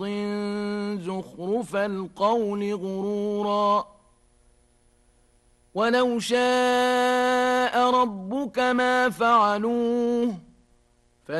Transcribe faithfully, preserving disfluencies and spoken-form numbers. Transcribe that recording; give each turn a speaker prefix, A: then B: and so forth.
A: ببعض زخرف القول غرورا ولو شاء ربك ما فعلوه